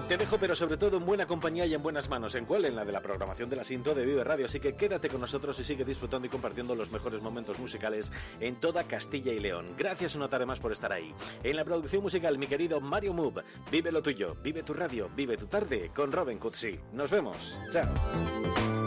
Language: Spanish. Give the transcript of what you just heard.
Te dejo, pero sobre todo en buena compañía y en buenas manos. ¿En cuál? En la de la programación de la Sinto de Vive Radio. Así que quédate con nosotros y sigue disfrutando y compartiendo los mejores momentos musicales en toda Castilla y León. Gracias una tarde más por estar ahí. En la producción musical, mi querido Mario Move. Vive lo tuyo, vive tu radio, vive tu tarde con Robin Cutsi. Nos vemos. Chao.